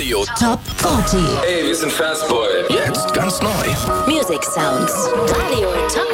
Radio Top 40. Hey, wir sind Fastboy. Jetzt ganz neu. Music Sounds. Radio Top